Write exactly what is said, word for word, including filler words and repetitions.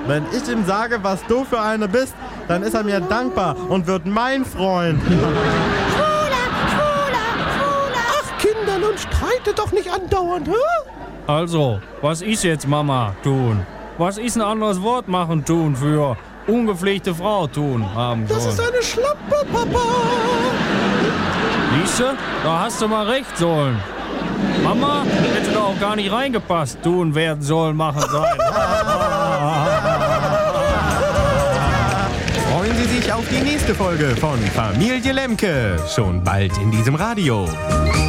Wenn ich ihm sage, was du für eine bist, dann ist er mir dankbar und wird mein Freund. Schwuler, Schwuler, Schwuler. Ach, Kinder, nun streitet doch nicht andauernd, hä? Also, was ist jetzt Mama tun? Was ist ein anderes Wort machen tun für ungepflegte Frau tun haben sollen? Das ist eine Schlampe, Papa. Siehste, da hast du mal recht sollen. Mama hätte da auch gar nicht reingepasst. Tun, werden, sollen, machen, sein. Freuen Sie sich auf die nächste Folge von Familie Lemke. Schon bald in diesem Radio.